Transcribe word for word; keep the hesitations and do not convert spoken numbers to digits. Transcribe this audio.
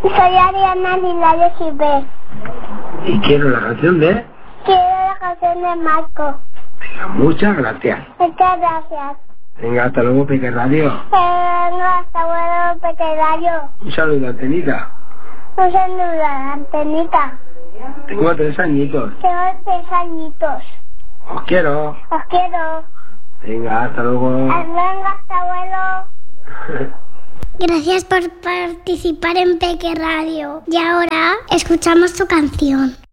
Soy Ariana Lilario Gilbert. Y quiero la canción de... Quiero la canción de Marco. Venga, muchas gracias. Muchas gracias. Venga, hasta luego, Peque Radio. Venga, hasta luego, Peque Radio. Un saludo, Antenita. Un saludo, Antenita. Tengo tres añitos. Tengo tres añitos. Os quiero. Os quiero. Venga, hasta luego. Venga, hasta luego. Gracias por participar en Peque Radio. Y ahora escuchamos tu canción.